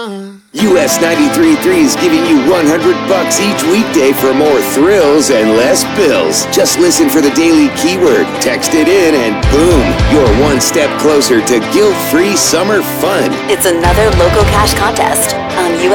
US 93.3 is giving you $100 each weekday for more thrills and less bills. Just listen for the daily keyword, text it in, and boom, you're one step closer to guilt-free summer fun. It's another Local Cash contest on